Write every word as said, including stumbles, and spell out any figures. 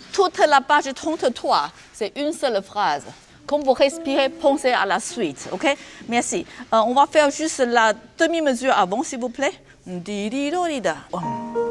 Toute la page trente-trois, c'est une seule phrase. Quand vous respirez, pensez à la suite. OK? Merci. Euh, on va faire juste la demi-mesure avant, s'il vous plaît. Di, di, do, di, da.